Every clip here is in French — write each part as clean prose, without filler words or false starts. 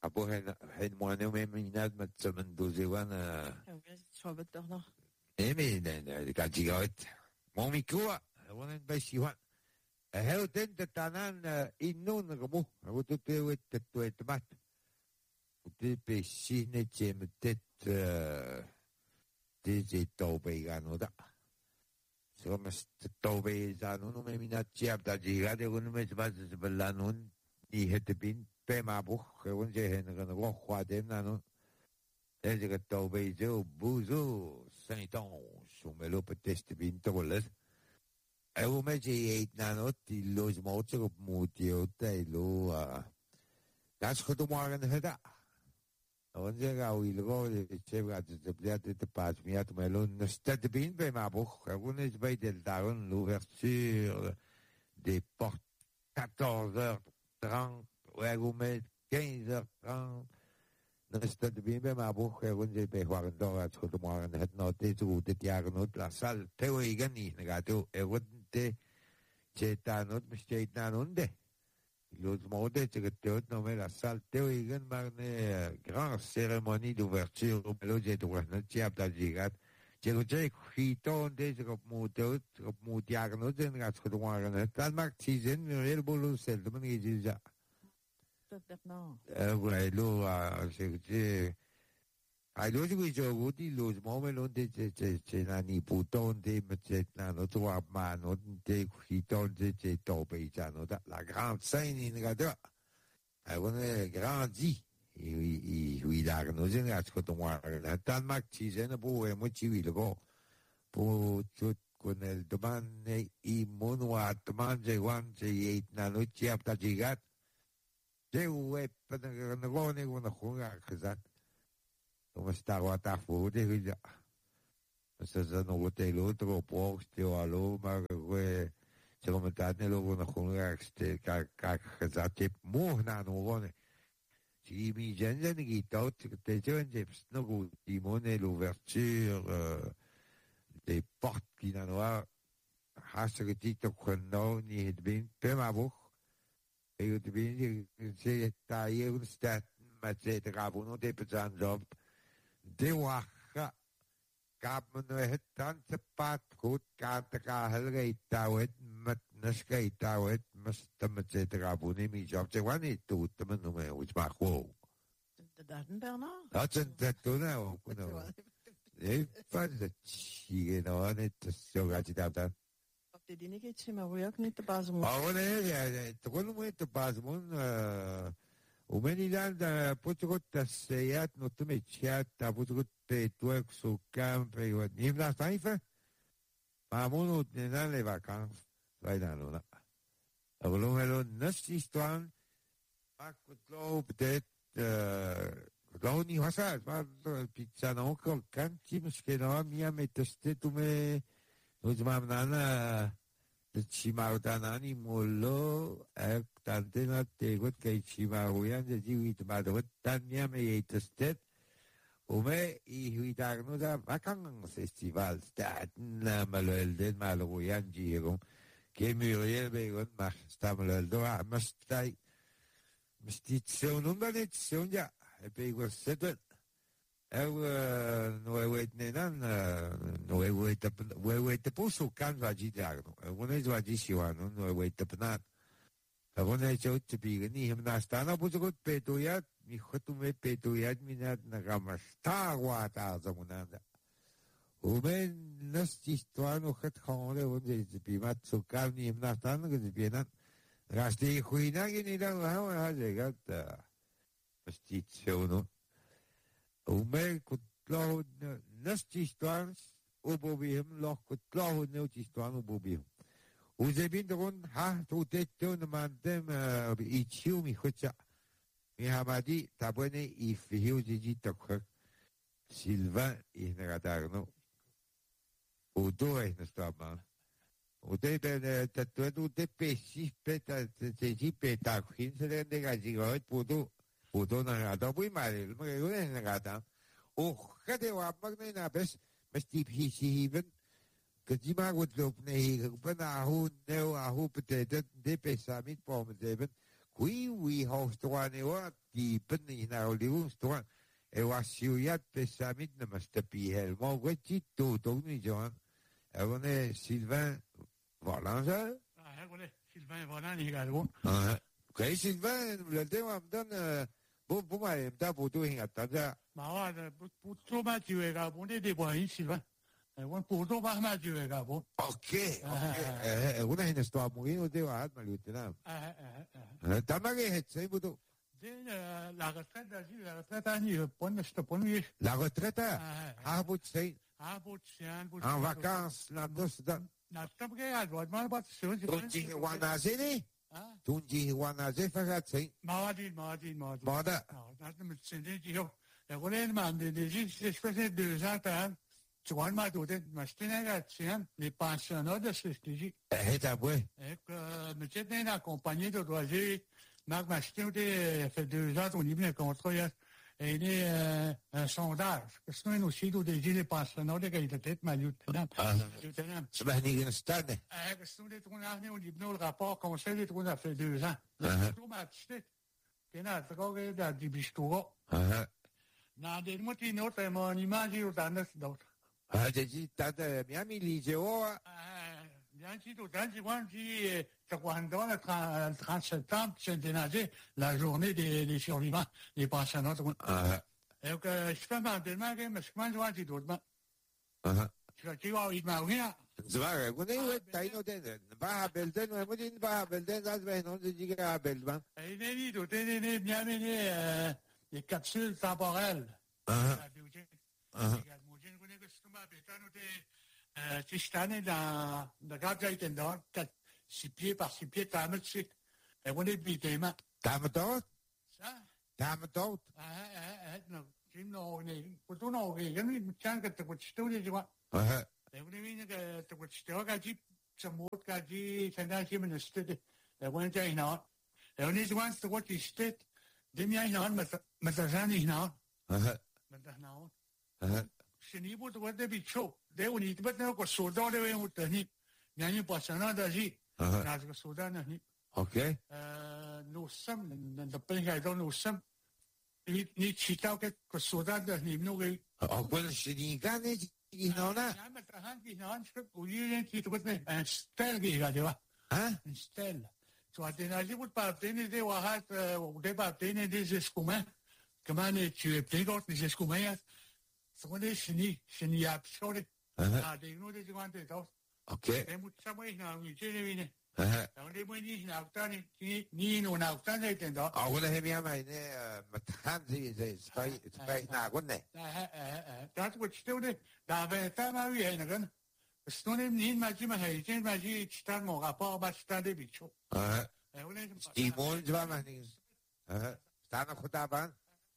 Abo hen moane me minad mat saman dozewan Robert Turner. mais ka jigot mon micro wonen ba siwan heu den de tanan innon gamo abo te pewet te mat te pe sine tet de tobe gano da so mas tobe zanu no me minat chiap da jiga de gun me bas belanun I het bin pe ma bu won je hen ga no khwa dem na no e je ga to be jo bu zo Saint-Ange so me lo test bin to les e o me je eit na no ti lo mo cho mo ti o te lo das khoto morgen heda on je ga u il go de che ga de pliate de pas mi at me lo no stat bin pe ma bu won is bei del daron l'ouverture des portes 14h30 ouais, vous mettez 15h30. Dan is dat de bimbe maar boeg gewoon je bij waren door het goed morgen het nou dit hoe dit jaar nooit la sal teo igen niet gaat u te cheta nooit besteed naar onde los mode te het nou meer la sal teo igen maar ne grand cérémonie d'ouverture op loge de was net chap dat je gaat je giton deze op moet jaar nooit en gaat goed morgen het dat maakt zin een heleboel zelf maar niet ja ouais, lo, c'est, lo si jo gudi lo momelo de na ni puton de na no to ma no de hiton de to be no da la grande scène in gada on est grandi i da no je na ko to wa na tan mak ci je na bo e mo ci wi lo po tut con el domande I mono domande wan je na no ci apta gigat de web na gone na khunga khazat o sta wa ta fu de ja sa za no wote lo tro post o alo ma we se come ta ne lo na khunga ste ka khazat mo na no gone si mi gente ni tot te gente no go di mone l'ouverture des portes qui na no ha se tito quando ni het bin pe ma bu eu te bin se ta eu sta ma se te gabo no te pesan job de wacha gab me no het dan te pat goed ka te ka helge tawet met naske tawet mas te met se te gabo ni mi job te wani tu te me no me which ma go De daden Bernard. dat het to nou no e fa de chi no net so ga ti da De dinge ci ma vuoi anche te pasmo. to quello momento pasmon u meni dan putot taseyat no to me chat ta putot pe tu su camp e wat ni na taifa ma mono ne na le vacanze vai da no avolo melo nasti stan akutlo ptet Loni hasa ma pizza no ko kanti muskeno mia meteste tu me uzmam nana chimaudana ni mollo tante na tegot kai chimauyan de jiwit badot tanya me etestet ume I huitagno da vacan festival stat na malel den maloyan jigo que Muriel begon ma stamel do mastai mistit seunun da net seunja e pego setet no wait nenan no wait te puso kan va gitarno one va gisiwano no wait te pnat one jo te bigni him na stana puso gut petuyat mi khotu me petuyat minat na gamasta wata zamunanda umen nastistuano khat khole one te bimat so kan ni him na stana ge binan rasti khuina gi ni da ha legat stit seuno Ume kutlo nastistuan ubobihim loch kutlo nastistuan ubobihim. Uze bin dron ha to tetto na mandem ichiu mi khocha. Mi hamadi tabone I fiu di tokh Sylvain I nagadarno. Udo e nastama. Ude ben tatuedu de pesi peta te peta khin se de gajigot pudu Udo na da bui mare me na gata o khade wa magne na bes mesti hiven kajima gut lop ne hi bana hu ne wa hu pete de pesa mit pom deben oui, hoofdtoan hoor, die binnen in haar levenstoan. Was juist besamit na mas tapi helemaal wat je doet ook niet zo. En wanneer Sylvain Valanger. Sylvain Valanger hier gewoon. Oké, Sylvain, le thema dan pour moi da bodo hinga tada. Maar pour tout ma tu es là, on est des bois Sylvain. On pour tout ma tu es là bon. Oké. Una hin sto moino de wat maar lieutenant. Tamage het sei bodo. La retraite d'Asie, la retraite à Nice, La retraite à Boutsein. En vacances, la dos da. Na stabge wat maar wat zo. Tunji wanazeni? Tunji wanazeni fagatsein. Mardi. Mada. Dat met zijn jo. Ja, alleen maar de espèce de ans. Tu vois ma doute, ma sténégation, les pensionnats de ce stage. Het abwe. Et que me j'étais accompagné de doisier. Marc Mastin fait 2 ans au niveau d'un contrat. Il y a un sondage. Parce que nous aussi, nous dédions les pensionnats de qualité, ma lieutenant. C'est pas une stade. Parce que nous détournons au niveau le rapport conseil des trous, ça fait 2 ans. Tout m'a acheté. Il y a un truc dans du bistoura. Dans des mots, il y a un monument, il y a un autre. J'ai dit, t'as de bien mis les Bien dit, tout à l'heure, le 30 septembre, c'est la journée des survivants, des pensionnats. Et donc, je fais ma demande, mais je m'en dois dire d'autres. Je vais il m'a rien. Zwaar, ik weet niet wat hij Bahabelden, we moeten in Bahabelden, dat wij nog de diga Belden. Il est dit, tout est bien mené, les capsules temporelles. Si cette année, dans le cadre de l'État, 6 pieds par 6 pieds, t'as mis dessus. Et on est bité, mais. T'as me dood? Ça? T'as me dood? Jim, non, pour tout, non, il y a une chance que tu peux te studier, tu vois. Et on est venu que tu peux te studier, quand tu te montres, quand tu t'es dans le ministère, et on est là. Et on est devant, tu vois, tu studies, demi là, mais t'as jamais là. Mais t'as là. C'est niveau de votre bicho. Dès on y est, maintenant, qu'on s'en donne, on te dit, il y a une passion d'Asie. Dans le Soudan, OK. Nous sommes, le pays dont nous sommes, ni chita que Soudan de nous. Ook wel eens die gaan niet, die nou na. Ja, met de hand die hand schrift, hoe je die doet met een stel gegaan, ja. Een stel. Zo had je nou moet pas obtenir de wahat, ou de pas obtenir des escoumins. Comment tu obtiens des escoumins? Zo is niet absurde. Ah, de nou de gewoon de dat. Oké. Je moet samen naar je winnen. Dan de moet niet naar dan niet naar dan het dan. Oh, dan heb je mij met hand die spijt naar gonde. Dat wordt stil de. Daar ben je maar weer heen gaan. Dus toen hem niet maar je maar heen, maar je staat mon rapport maar staat de bicho. Die mooi zwaar maar niet. Staan nog goed aan.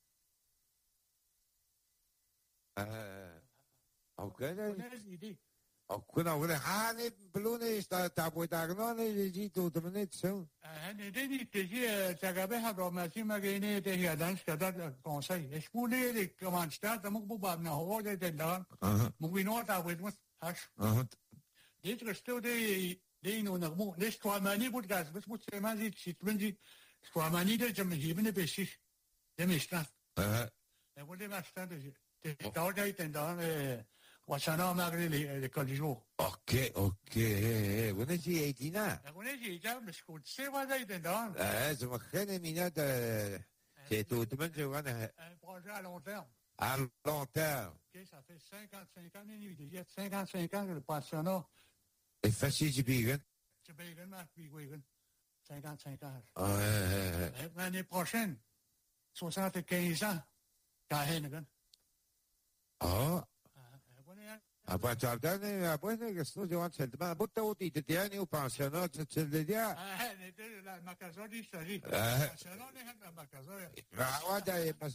Oké. Nou, we gaan niet belonen, is dat wordt daar nog niet, je doet het niet zo. Nee, niet, je gaat bij haar, maar je mag niet tegen dan dat conseil. Ik moet niet, comment staat, dan moet ik bij naar horen, dat dan. Moet je nooit daar met hash. Dit is stil de nou nog moet. Dit is maar niet moet gas, dus moet je maar zit mensen. Is maar niet dat je me hier in precies. De meeste. En wat de meeste dus. Het daar en dan wat zijn nou maar de collision. Oké. Wat is die etina? Wat is die ja, maar goed. Zeg wat en dan. Ze mag geen minuut c'est tout le monde je vois un projet à long terme. À long terme. OK, ça fait 55 ans, il y a 55 ans que le pensionnat. Et facile de payer. Je paye le 55 ans. Ouais. L'année prochaine, 75 ans, quand Hennigan. Oh. Après, tu as donné, après, qu'est-ce que tu vas te dire? But tu dis, tu es au pensionnat, tu le dis? La Macazon dit, ça dit. Pensionnat, la Macazon. Ah, ouais, d'ailleurs,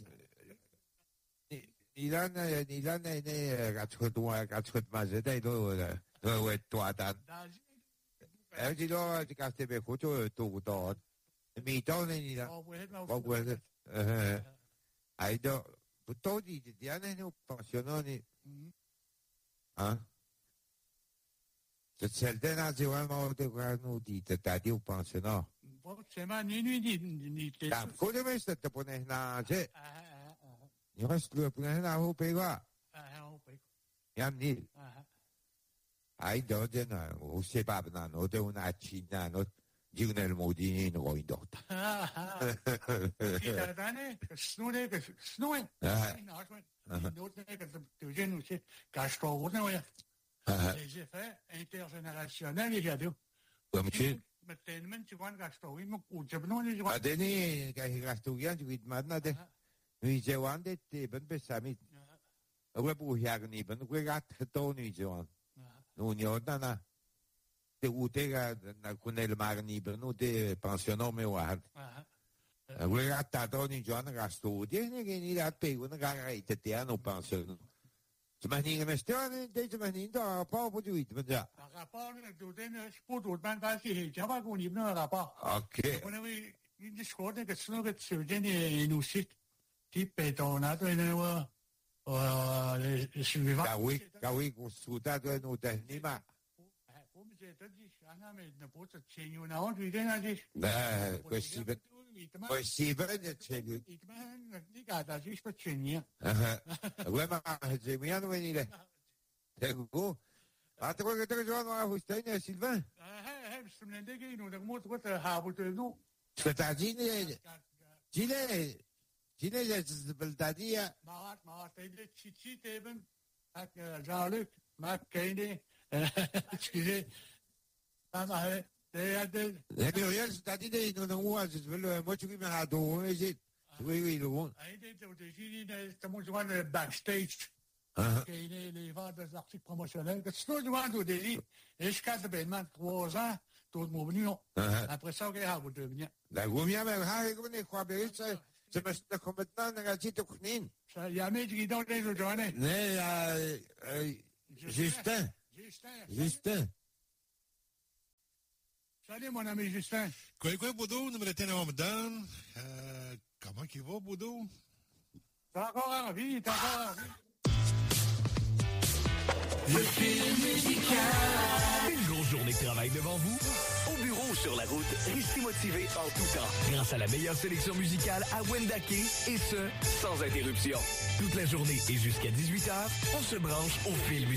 Nilan est quatre mazette, ouais, toi, Dan. Elle dit, non, tu casses tes photos, tout, tout. Mais t'en es Nilan. Bon, ouais, I don't, but tu dis, tu es au pensionnat, hein? C'est celle-là, c'est vraiment de quoi nous dit, tu as dit au pensionnat. C'est ma ni. Faut de mettre cette pour c'est. Il reste le pour au pays quoi. Yamni. Ai doden o se babna no de una china no jignel modini no indo. Snune. Les effets intergénérationnels, il y a deux. Comme tu. Maintenant, tu vois, gasto, il me coûte. Je a deni gasto yan tu vit madna de. Nu je wande te ben besami. We bu hiagni ben we gat to nu je wan. Nu nyota na. Te utega na kunel magni ben nu te pensionome wa. We gat to nu je wan gasto. De ne ni dat pe un ga ite te ano pension. Maar niet meer deze manier daar rapport voor doet, maar ja. Rapport doet in sport doet man daar zie je, ja maar gewoon niet meer rapport. Oké. Wanneer we in de school dat snoek het zo in in zit, type dan dat in Kawi consulta tu nu tehnima. Hoe moet dat is? Ana met de poort het zien je nou wie dan is. Nee, kwestie ben het zeker. Ik ben niet dat is wat zien. We maar het me aan venire. Tengo. Laten we het zo aan Hussein Silva. Heb je hem net gezien hoe dat moet wat hebben te doen. Statagine. Cine is de beldadia. Maar het is even. Jean-Luc, maar Kenny. Excusez. Maar heb je juist dat idee nog een woord is wel moet je me gaan doen is het we gewoon hij deed dat de zien dat moet gewoon backstage Kenny les ventes d'articles promotionnels que tu dois nous dire est-ce que ben man 3 ans tout mon venu après ça que vous devenir la gomia mais ha comme ne quoi ben ça c'est parce que comme maintenant on a dit tout knin ça y a mais qui dans les journées Justin Salut mon ami Justin. Quoi Boudou, nous me retenons en dedans. Comment qu'il va Boudou? T'as encore envie. Le film musical. Une grosse journée de travail devant vous. Au bureau ou sur la route, restez motivé en tout temps. Grâce à la meilleure sélection musicale à Wendake, et ce, sans interruption. Toute la journée et jusqu'à 18h, on se branche au film musical.